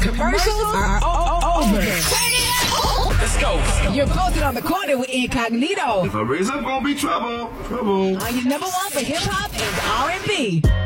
commercials are over. Let's go. You're posted on the corner with Incognito. If I raise up, gonna be trouble. Trouble. On your number one for hip hop and R&B.